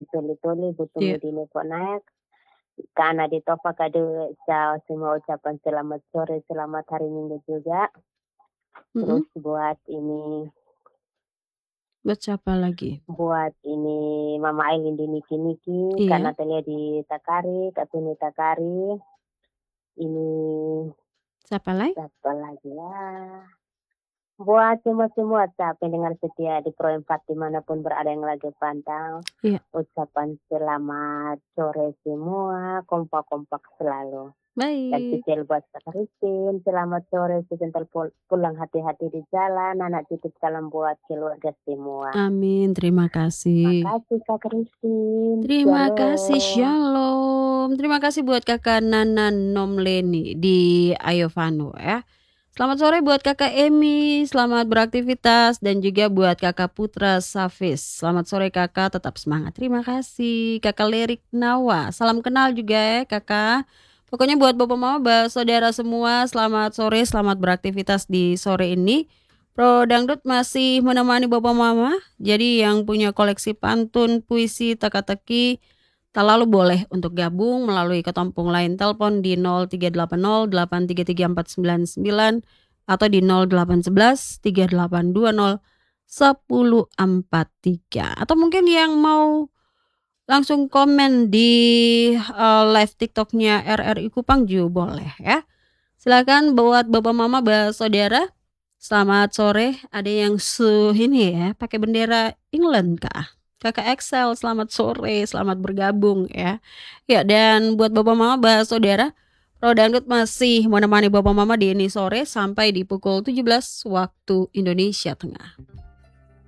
tuli-tuli Iya. butuh dini kok naik. Karena di topa kado semua ucapan selamat sore, selamat hari Minggu juga. Mhm. Terus Buat siapa lagi? buat ini Mama Ailin di Niki-Niki, Kak Iya. Natalia di Takari, Kak Tuni Takari, ini Siapa lagi? siapa lagi ya? Buat semua-semua pendengar setia di Pro 4 dimanapun berada yang lagi pantau, Iya. ucapan selamat sore semua, kompak-kompak selalu. Dan Baik. spesial buat Kak Christine, selamat sore, sebentar pulang hati-hati di jalan, anak titip salam buat keluarga semua. Amin, terima kasih. Makasih Kak Christine, Terima kasih, shalom. shalom. Terima kasih buat Kakak Nana Nomleni di Ayovano ya. Selamat sore buat Kakak Emi, selamat beraktivitas, dan juga buat Kakak Putra Safis. Selamat sore Kakak, tetap semangat. Terima kasih. Kakak Lirik Nawa, salam kenal juga ya Kakak. Pokoknya buat Bapak Mama, saudara semua, selamat sore, selamat beraktivitas di sore ini. Pro Dangdut masih menemani Bapak Mama. Jadi yang punya koleksi pantun, puisi, teka-teki, tak lalu boleh untuk gabung melalui ketompong line telepon di 0380 833 499 atau di 0811 3820 1043. Atau mungkin yang mau langsung komen di live TikToknya RRI Kupang juga boleh ya. Silakan buat Bapak Mama, saudara. Selamat sore. Ada yang ini ya, pakai bendera England kah? Kakak Excel, selamat sore, selamat bergabung ya. Ya, dan buat Bapak Mama, saudara, Pro Dangdut masih menemani Bapak Mama di ini sore sampai di pukul 17 waktu Indonesia Tengah.